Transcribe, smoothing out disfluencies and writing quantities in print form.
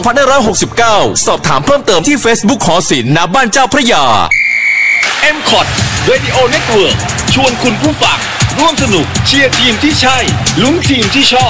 2569 สอบถามเพิ่มเติมที่ Facebook หอศิลป์ณบ้านเจ้าพระยา M-Cot Radio Network ชวนคุณผู้ฟังร่วมสนุกเชียร์ทีมที่ใช่ลุ้นทีมที่ชอบ